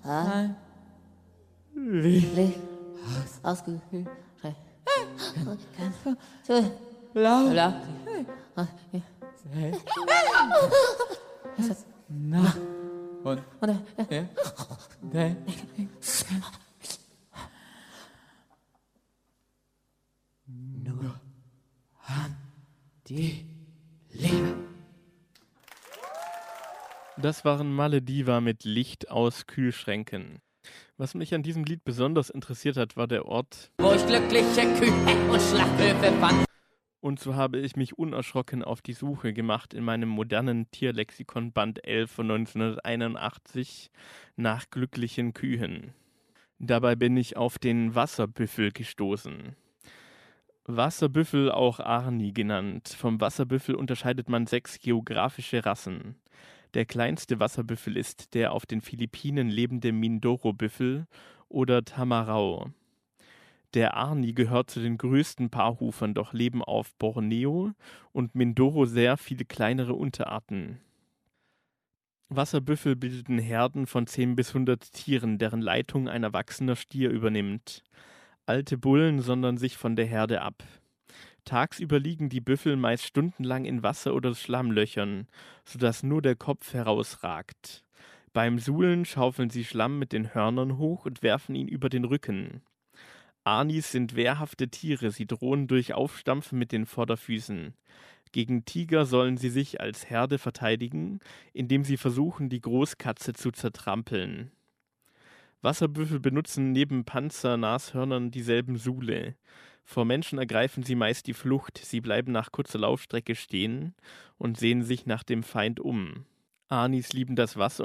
Licht ausgekühlt. Laut. Na. Und nur an die Liebe. Das waren Malediva mit Licht aus Kühlschränken. Was mich an diesem Lied besonders interessiert hat, war der Ort. Wo ich glückliche Kühe und Schlachthöfe fand. Und so habe ich mich unerschrocken auf die Suche gemacht in meinem modernen Tierlexikon Band 11 von 1981 nach glücklichen Kühen. Dabei bin ich auf den Wasserbüffel gestoßen. Wasserbüffel, auch Arni genannt. Vom Wasserbüffel unterscheidet man 6 geografische Rassen. Der kleinste Wasserbüffel ist der auf den Philippinen lebende Mindoro-Büffel oder Tamarau. Der Arni gehört zu den größten Paarhufern, doch leben auf Borneo und Mindoro sehr viele kleinere Unterarten. Wasserbüffel bilden Herden von 10 bis 100 Tieren, deren Leitung ein erwachsener Stier übernimmt. Alte Bullen sondern sich von der Herde ab. Tagsüber liegen die Büffel meist stundenlang in Wasser- oder Schlammlöchern, sodass nur der Kopf herausragt. Beim Suhlen schaufeln sie Schlamm mit den Hörnern hoch und werfen ihn über den Rücken. Arnis sind wehrhafte Tiere, sie drohen durch Aufstampfen mit den Vorderfüßen. Gegen Tiger sollen sie sich als Herde verteidigen, indem sie versuchen, die Großkatze zu zertrampeln. Wasserbüffel benutzen neben Panzer-Nashörnern dieselben Suhle. Vor Menschen ergreifen sie meist die Flucht, sie bleiben nach kurzer Laufstrecke stehen und sehen sich nach dem Feind um. Arnis lieben das Wasser